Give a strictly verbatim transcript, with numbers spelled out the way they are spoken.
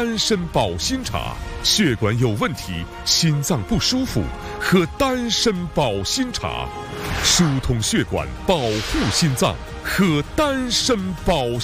丹参保心茶。血管有问题，心脏不舒服，喝丹参保心茶，疏通血管，保护心脏，喝丹参保